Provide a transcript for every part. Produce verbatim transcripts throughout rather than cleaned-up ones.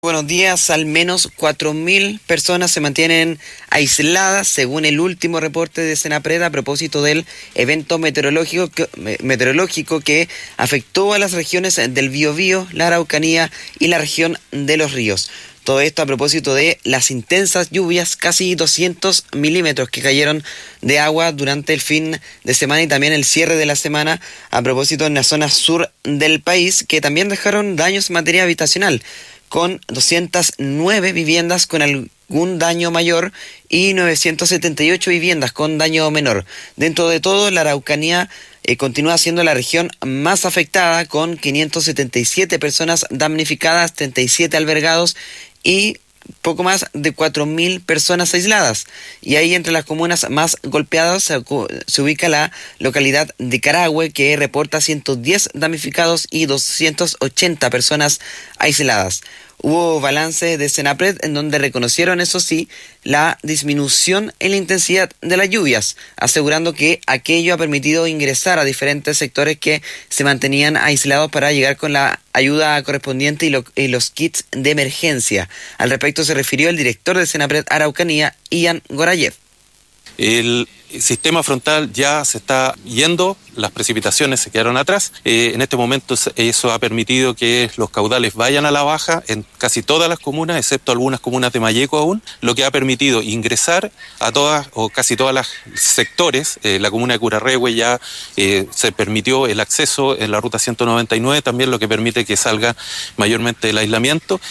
Buenos días, al menos cuatro mil personas se mantienen aisladas según el último reporte de Senapred a propósito del evento meteorológico que, meteorológico que afectó a las regiones del Biobío, la Araucanía y la región de Los Ríos. Todo esto a propósito de las intensas lluvias, casi doscientos milímetros que cayeron de agua durante el fin de semana y también el cierre de la semana, a propósito en la zona sur del país, que también dejaron daños en materia habitacional, con doscientas nueve viviendas con algún daño mayor y novecientas setenta y ocho viviendas con daño menor. Dentro de todo, la Araucanía eh, continúa siendo la región más afectada, con quinientas setenta y siete personas damnificadas, treinta y siete albergados y poco más de cuatro mil personas aisladas. Y ahí, entre las comunas más golpeadas, se, se ubica la localidad de Carahue, que reporta ciento diez damnificados y doscientas ochenta personas aisladas. Hubo balance de Senapred en donde reconocieron, eso sí, la disminución en la intensidad de las lluvias, asegurando que aquello ha permitido ingresar a diferentes sectores que se mantenían aislados para llegar con la ayuda correspondiente y, lo, y los kits de emergencia. Al respecto se refirió el director de Senapred Araucanía, Ian Gorayev. El sistema frontal ya se está yendo, las precipitaciones se quedaron atrás. Eh, en este momento eso ha permitido que los caudales vayan a la baja en casi todas las comunas, excepto algunas comunas de Malleco aún, lo que ha permitido ingresar a todas o casi todas las sectores. Eh, la comuna de Curarrehue ya eh, se permitió el acceso en la ruta ciento noventa y nueve, también lo que permite que salga mayormente el aislamiento.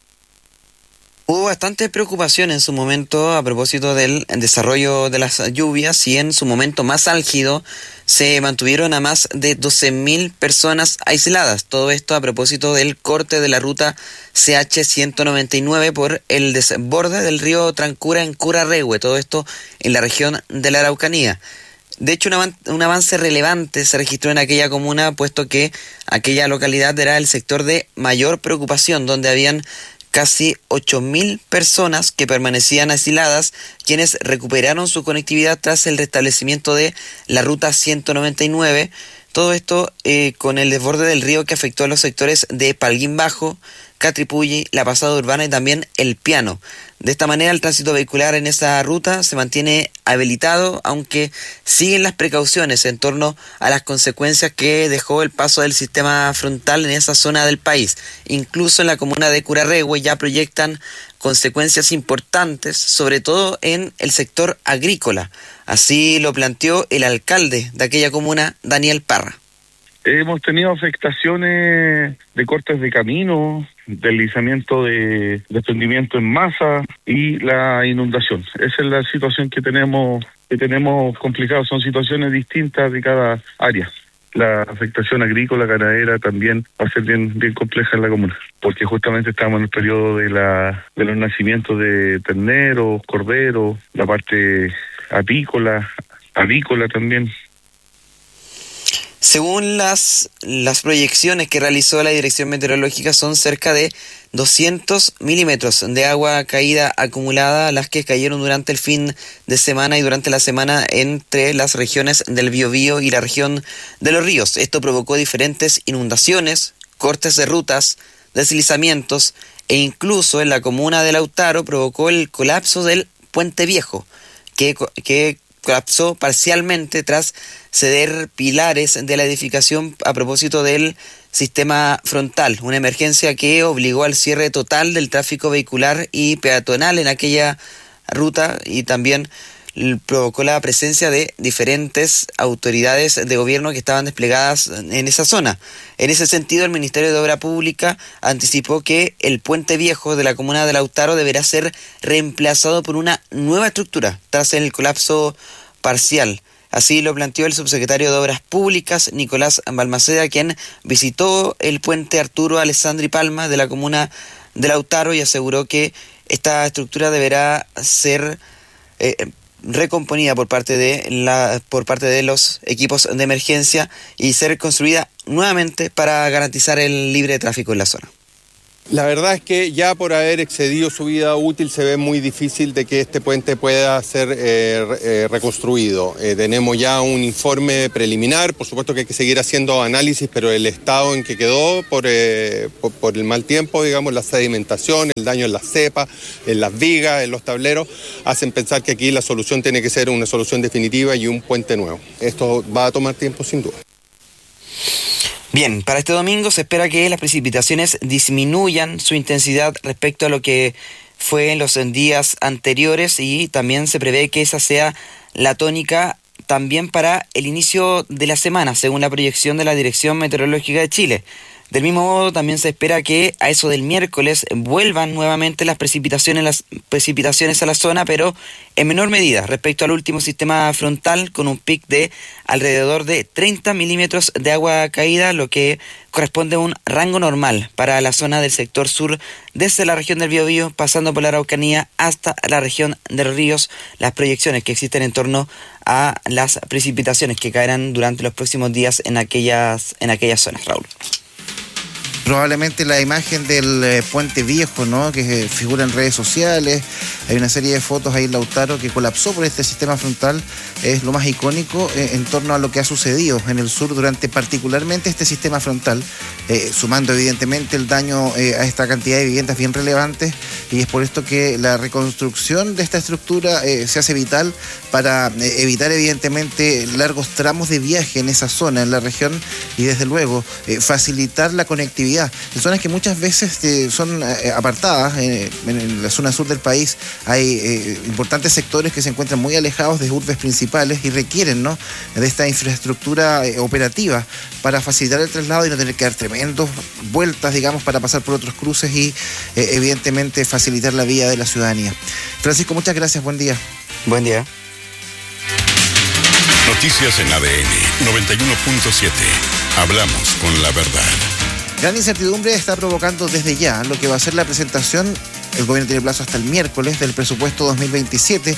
Hubo bastante preocupación en su momento a propósito del desarrollo de las lluvias y en su momento más álgido se mantuvieron a más de doce mil personas aisladas. Todo esto a propósito del corte de la ruta C H ciento noventa y nueve por el desborde del río Trancura en Curarrehue, todo esto en la región de la Araucanía. De hecho, un, avan- un avance relevante se registró en aquella comuna, puesto que aquella localidad era el sector de mayor preocupación, donde habían casi ocho mil personas que permanecían aisladas, quienes recuperaron su conectividad tras el restablecimiento de la ruta ciento noventa y nueve. Todo esto eh, con el desborde del río que afectó a los sectores de Palguín Bajo, Catripulli, La Pasada Urbana y también El Piano. De esta manera, el tránsito vehicular en esa ruta se mantiene habilitado, aunque siguen las precauciones en torno a las consecuencias que dejó el paso del sistema frontal en esa zona del país. Incluso en la comuna de Curarrehue ya proyectan consecuencias importantes, sobre todo en el sector agrícola. Así lo planteó el alcalde de aquella comuna, Daniel Parra. Hemos tenido afectaciones de cortes de camino, deslizamiento de desprendimiento en masa y la inundación. Esa es la situación que tenemos que tenemos complicada. Son situaciones distintas de cada área. La afectación agrícola, ganadera también va a ser bien bien compleja en la comuna, porque justamente estamos en el periodo de la de los nacimientos de terneros, corderos, la parte apícola, avícola también. Según las, las proyecciones que realizó la Dirección Meteorológica, son cerca de doscientos milímetros de agua caída acumulada las que cayeron durante el fin de semana y durante la semana entre las regiones del Biobío y la región de Los Ríos. Esto provocó diferentes inundaciones, cortes de rutas, deslizamientos e incluso en la comuna de Lautaro provocó el colapso del Puente Viejo, que, que colapsó parcialmente tras ceder pilares de la edificación a propósito del sistema frontal, una emergencia que obligó al cierre total del tráfico vehicular y peatonal en aquella ruta y también provocó la presencia de diferentes autoridades de gobierno que estaban desplegadas en esa zona. En ese sentido, el Ministerio de Obra Pública anticipó que el Puente Viejo de la comuna de Lautaro deberá ser reemplazado por una nueva estructura tras el colapso parcial. Así lo planteó el subsecretario de Obras Públicas, Nicolás Balmaceda, quien visitó el puente Arturo Alessandri Palma de la comuna de Lautaro y aseguró que esta estructura deberá ser eh, recomponida por parte de la por parte de los equipos de emergencia y ser construida nuevamente para garantizar el libre tráfico en la zona. La verdad es que ya por haber excedido su vida útil se ve muy difícil de que este puente pueda ser eh, eh, reconstruido. Eh, tenemos ya un informe preliminar, por supuesto que hay que seguir haciendo análisis, pero el estado en que quedó por, eh, por, por el mal tiempo, digamos, la sedimentación, el daño en las cepas, en las vigas, en los tableros, hacen pensar que aquí la solución tiene que ser una solución definitiva y un puente nuevo. Esto va a tomar tiempo sin duda. Bien, para este domingo se espera que las precipitaciones disminuyan su intensidad respecto a lo que fue en los días anteriores y también se prevé que esa sea la tónica también para el inicio de la semana, según la proyección de la Dirección Meteorológica de Chile. Del mismo modo, también se espera que a eso del miércoles vuelvan nuevamente las precipitaciones, las precipitaciones a la zona, pero en menor medida respecto al último sistema frontal, con un pic de alrededor de treinta milímetros de agua caída, lo que corresponde a un rango normal para la zona del sector sur, desde la región del Biobío, pasando por la Araucanía hasta la región de los ríos. Las proyecciones que existen en torno a las precipitaciones que caerán durante los próximos días en aquellas, en aquellas zonas, Raúl. Probablemente la imagen del eh, puente viejo, ¿no?, que eh, figura en redes sociales. Hay una serie de fotos ahí en Lautaro que colapsó por este sistema frontal. Es lo más icónico eh, en torno a lo que ha sucedido en el sur durante particularmente este sistema frontal, eh, sumando evidentemente el daño eh, a esta cantidad de viviendas bien relevantes, y es por esto que la reconstrucción de esta estructura eh, se hace vital para eh, evitar evidentemente largos tramos de viaje en esa zona, en la región, y desde luego eh, facilitar la conectividad en zonas que muchas veces eh, son eh, apartadas. Eh, en la zona sur del país hay eh, importantes sectores que se encuentran muy alejados de urbes principales y requieren, ¿no?, de esta infraestructura eh, operativa para facilitar el traslado y no tener que dar tremendas vueltas, digamos, para pasar por otros cruces y eh, evidentemente facilitar la vida de la ciudadanía. Francisco, muchas gracias, buen día. Buen día. Noticias en A D N noventa y uno punto siete. Hablamos con la verdad. Gran incertidumbre está provocando desde ya lo que va a ser la presentación. El gobierno tiene plazo hasta el miércoles del presupuesto dos mil veintisiete,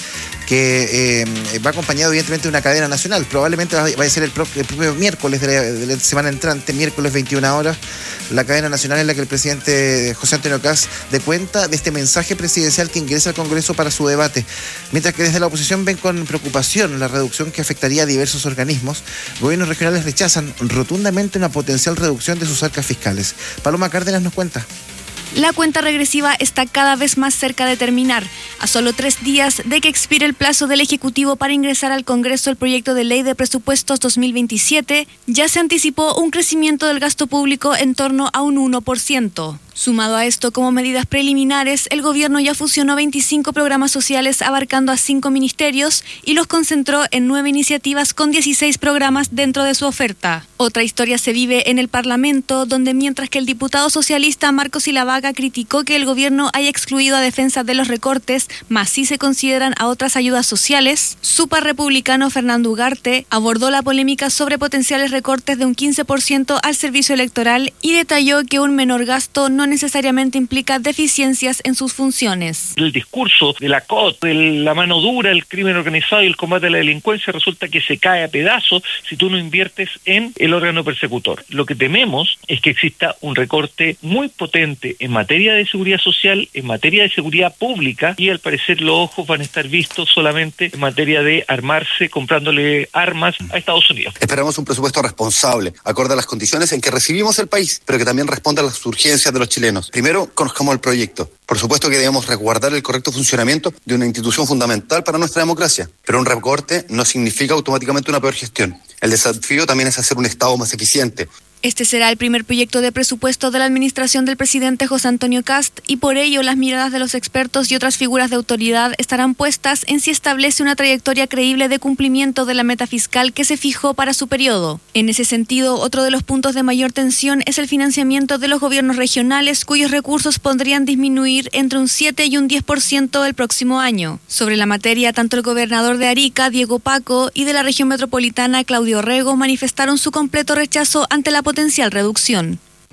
que eh, va acompañado evidentemente de una cadena nacional. Probablemente va a ser el propio, el propio miércoles de la, de la semana entrante, miércoles veintiuna horas, la cadena nacional en la que el presidente José Antonio Kast dé cuenta de este mensaje presidencial que ingresa al Congreso para su debate. Mientras que desde la oposición ven con preocupación la reducción que afectaría a diversos organismos, gobiernos regionales rechazan rotundamente una potencial reducción de sus arcas fiscales. Paloma Cárdenas nos cuenta. La cuenta regresiva está cada vez más cerca de terminar. A solo tres días de que expire el plazo del Ejecutivo para ingresar al Congreso el proyecto de ley de presupuestos dos mil veintisiete, ya se anticipó un crecimiento del gasto público en torno a un uno por ciento. Sumado a esto, como medidas preliminares, el gobierno ya fusionó veinticinco programas sociales abarcando a cinco ministerios y los concentró en nueve iniciativas con dieciséis programas dentro de su oferta. Otra historia se vive en el Parlamento, donde mientras que el diputado socialista Marcos Ilavaga criticó que el gobierno haya excluido a defensa de los recortes, más sí se consideran a otras ayudas sociales, su par republicano Fernando Ugarte abordó la polémica sobre potenciales recortes de un quince por ciento al servicio electoral y detalló que un menor gasto no necesariamente implica deficiencias en sus funciones. El discurso de la C O T, de la mano dura, el crimen organizado y el combate a la delincuencia resulta que se cae a pedazos si tú no inviertes en el órgano persecutor. Lo que tememos es que exista un recorte muy potente en materia de seguridad social, en materia de seguridad pública, y al parecer los ojos van a estar vistos solamente en materia de armarse comprándole armas a Estados Unidos. Esperamos un presupuesto responsable, acorde a las condiciones en que recibimos el país, pero que también responda a las urgencias de los chilenos. Primero, conozcamos el proyecto. Por supuesto que debemos resguardar el correcto funcionamiento de una institución fundamental para nuestra democracia, pero un recorte no significa automáticamente una peor gestión. El desafío también es hacer un Estado más eficiente. Este será el primer proyecto de presupuesto de la administración del presidente José Antonio Kast y por ello las miradas de los expertos y otras figuras de autoridad estarán puestas en si establece una trayectoria creíble de cumplimiento de la meta fiscal que se fijó para su periodo. En ese sentido, otro de los puntos de mayor tensión es el financiamiento de los gobiernos regionales, cuyos recursos podrían disminuir entre un siete y un diez por ciento el próximo año. Sobre la materia, tanto el gobernador de Arica, Diego Paco, y de la región metropolitana, Claudio Rego, manifestaron su completo rechazo ante la potencial reducción.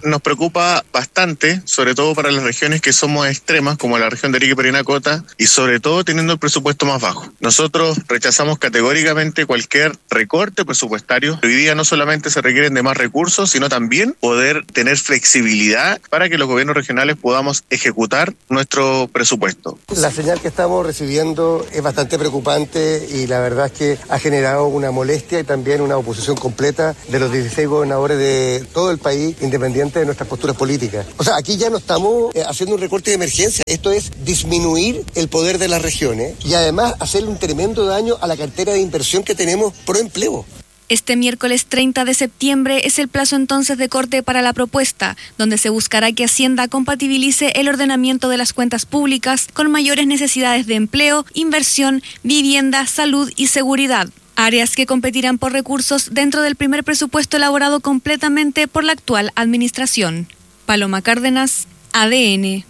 nos preocupa bastante, sobre todo para las regiones que somos extremas, como la región de Arica y Parinacota, y sobre todo teniendo el presupuesto más bajo. Nosotros rechazamos categóricamente cualquier recorte presupuestario. Hoy día no solamente se requieren de más recursos, sino también poder tener flexibilidad para que los gobiernos regionales podamos ejecutar nuestro presupuesto. La señal que estamos recibiendo es bastante preocupante y la verdad es que ha generado una molestia y también una oposición completa de los dieciséis gobernadores de todo el país, independiente de nuestras posturas políticas. O sea, aquí ya no estamos eh, haciendo un recorte de emergencia, esto es disminuir el poder de las regiones y además hacerle un tremendo daño a la cartera de inversión que tenemos pro empleo. Este miércoles treinta de septiembre es el plazo entonces de corte para la propuesta, donde se buscará que Hacienda compatibilice el ordenamiento de las cuentas públicas con mayores necesidades de empleo, inversión, vivienda, salud y seguridad. Áreas que competirán por recursos dentro del primer presupuesto elaborado completamente por la actual administración. Paloma Cárdenas, A D N.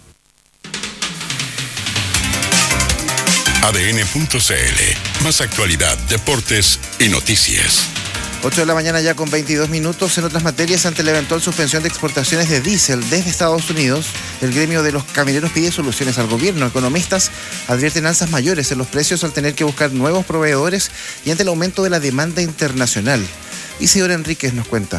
A D N punto C L. Más actualidad, deportes y noticias. ocho de la mañana ya con veintidós minutos. En otras materias, ante la eventual suspensión de exportaciones de diésel desde Estados Unidos, el gremio de los camioneros pide soluciones al gobierno. Economistas advierten alzas mayores en los precios al tener que buscar nuevos proveedores y ante el aumento de la demanda internacional. Isidora Enríquez nos cuenta.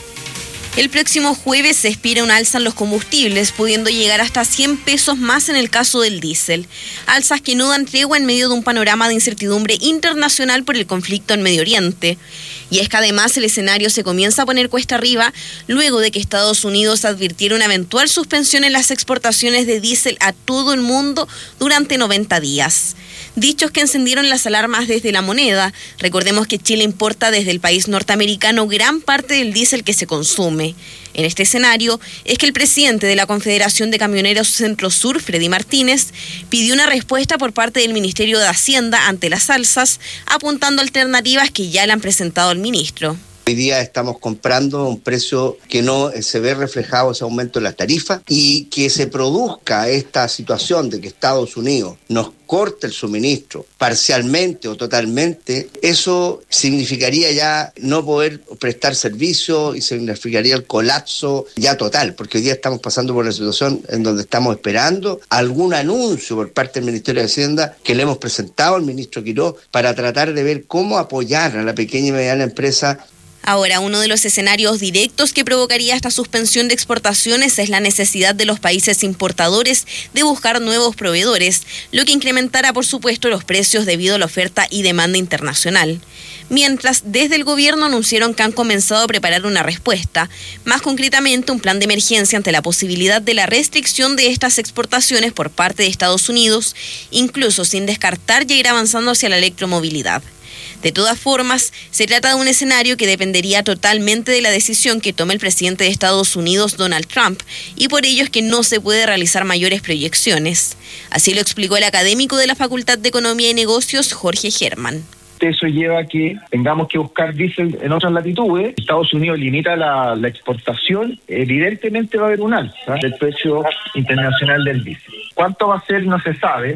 El próximo jueves se espera un alza en los combustibles, pudiendo llegar hasta cien pesos más en el caso del diésel. Alzas que no dan tregua en medio de un panorama de incertidumbre internacional por el conflicto en Medio Oriente. Y es que además el escenario se comienza a poner cuesta arriba luego de que Estados Unidos advirtiera una eventual suspensión en las exportaciones de diésel a todo el mundo durante noventa días. Dichos que encendieron las alarmas desde La Moneda. Recordemos que Chile importa desde el país norteamericano gran parte del diésel que se consume. En este escenario es que el presidente de la Confederación de Camioneros Centro Sur, Freddy Martínez, pidió una respuesta por parte del Ministerio de Hacienda ante las alzas, apuntando alternativas que ya le han presentado al ministro. Hoy día estamos comprando a un precio que no se ve reflejado ese aumento en las tarifas y que se produzca esta situación de que Estados Unidos nos corte el suministro parcialmente o totalmente, eso significaría ya no poder prestar servicio y significaría el colapso ya total, porque hoy día estamos pasando por una situación en donde estamos esperando algún anuncio por parte del Ministerio de Hacienda que le hemos presentado al ministro Quirós para tratar de ver cómo apoyar a la pequeña y mediana empresa. Ahora, uno de los escenarios directos que provocaría esta suspensión de exportaciones es la necesidad de los países importadores de buscar nuevos proveedores, lo que incrementará, por supuesto, los precios debido a la oferta y demanda internacional. Mientras, desde el gobierno anunciaron que han comenzado a preparar una respuesta, más concretamente un plan de emergencia ante la posibilidad de la restricción de estas exportaciones por parte de Estados Unidos, incluso sin descartar ya ir avanzando hacia la electromovilidad. De todas formas, se trata de un escenario que dependería totalmente de la decisión que tome el presidente de Estados Unidos, Donald Trump, y por ello es que no se puede realizar mayores proyecciones. Así lo explicó el académico de la Facultad de Economía y Negocios, Jorge Germán. Eso lleva a que tengamos que buscar diésel en otras latitudes. Estados Unidos limita la, la exportación, evidentemente va a haber un alza del precio internacional del diésel. ¿Cuánto va a ser? No se sabe,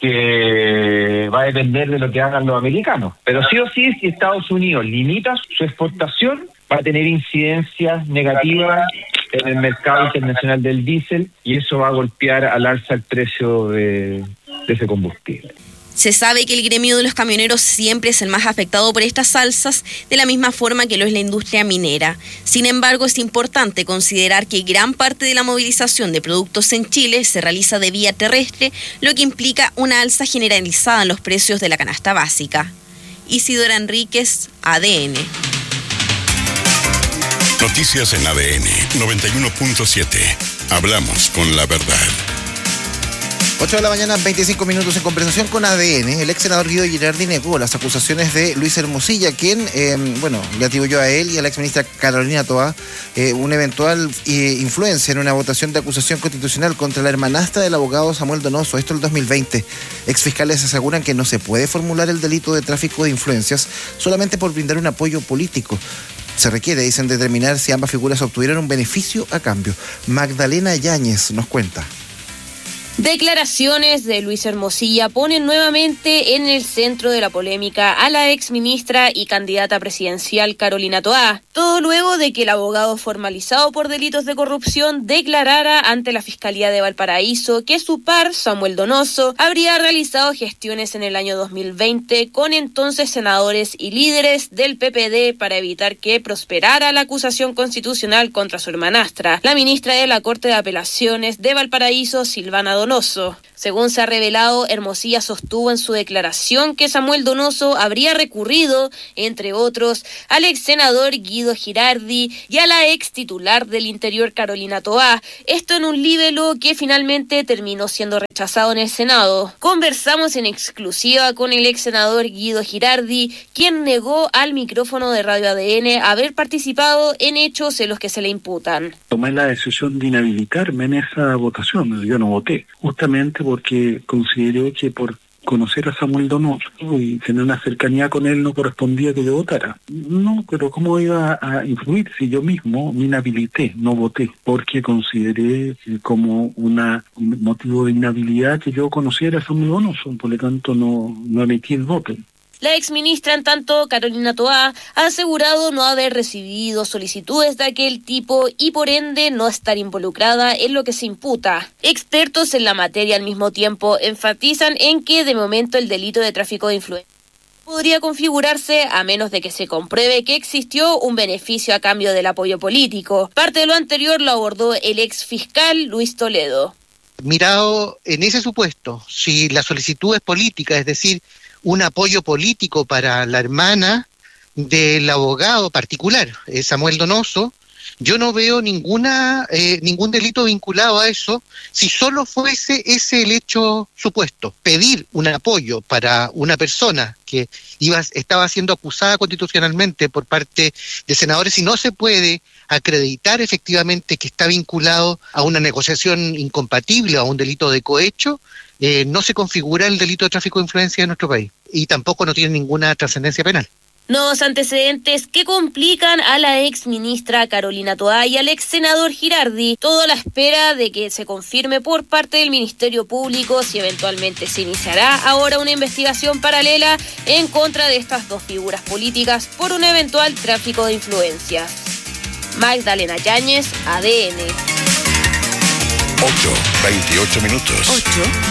porque va a depender de lo que hagan los americanos. Pero sí o sí, si Estados Unidos limita su exportación, va a tener incidencias negativas en el mercado internacional del diésel y eso va a golpear al alza el precio de, de ese combustible. Se sabe que el gremio de los camioneros siempre es el más afectado por estas alzas, de la misma forma que lo es la industria minera. Sin embargo, es importante considerar que gran parte de la movilización de productos en Chile se realiza de vía terrestre, lo que implica una alza generalizada en los precios de la canasta básica. Isidora Enríquez, A D N. Noticias en A D N noventa y uno punto siete. Hablamos con la verdad. ocho de la mañana, veinticinco minutos en conversación con A D N. El ex senador Guido Girardi negó las acusaciones de Luis Hermosilla, quien, eh, bueno, le atribuyó a él y a la ex ministra Carolina Toá eh, una eventual eh, influencia en una votación de acusación constitucional contra la hermanastra del abogado Samuel Donoso, esto en el dos mil veinte. Exfiscales aseguran que no se puede formular el delito de tráfico de influencias solamente por brindar un apoyo político. Se requiere, dicen, determinar si ambas figuras obtuvieron un beneficio a cambio. Magdalena Yáñez nos cuenta. Declaraciones de Luis Hermosilla ponen nuevamente en el centro de la polémica a la ex ministra y candidata presidencial Carolina Toá, todo luego de que el abogado formalizado por delitos de corrupción declarara ante la Fiscalía de Valparaíso que su par, Samuel Donoso, habría realizado gestiones en el año dos mil veinte con entonces senadores y líderes del P P D para evitar que prosperara la acusación constitucional contra su hermanastra, la ministra de la Corte de Apelaciones de Valparaíso, Silvana Donoso. Según se ha revelado, Hermosilla sostuvo en su declaración que Samuel Donoso habría recurrido, entre otros, al ex senador Guido Girardi y a la ex titular del Interior Carolina Toá, esto en un libelo que finalmente terminó siendo rechazado en el Senado. Conversamos en exclusiva con el ex senador Guido Girardi, quien negó al micrófono de Radio A D N haber participado en hechos en los que se le imputan. Tomé la decisión de inhabilitarme en esa votación, yo no voté. Justamente porque consideré que por conocer a Samuel Donoso y tener una cercanía con él no correspondía que yo votara. No, pero ¿cómo iba a influir si yo mismo me inhabilité, no voté? Porque consideré como una, un motivo de inhabilidad que yo conociera a Samuel Donoso, por lo tanto no, no emití el voto. La exministra, en tanto, Carolina Toá, ha asegurado no haber recibido solicitudes de aquel tipo y por ende no estar involucrada en lo que se imputa. Expertos en la materia al mismo tiempo enfatizan en que de momento el delito de tráfico de influencias podría configurarse a menos de que se compruebe que existió un beneficio a cambio del apoyo político. Parte de lo anterior lo abordó el ex fiscal Luis Toledo. Mirado en ese supuesto, si la solicitud es política, es decir, un apoyo político para la hermana del abogado particular, eh, Samuel Donoso, yo no veo ninguna eh, ningún delito vinculado a eso si solo fuese ese el hecho supuesto. Pedir un apoyo para una persona que iba estaba siendo acusada constitucionalmente por parte de senadores y no se puede acreditar efectivamente que está vinculado a una negociación incompatible o a un delito de cohecho, eh, no se configura el delito de tráfico de influencia en nuestro país y tampoco no tiene ninguna trascendencia penal. Nuevos antecedentes que complican a la ex ministra Carolina Toá y al ex senador Girardi, todo a la espera de que se confirme por parte del Ministerio Público si eventualmente se iniciará ahora una investigación paralela en contra de estas dos figuras políticas por un eventual tráfico de influencias. Magdalena Yáñez, A D N. ocho, veintiocho minutos. ocho.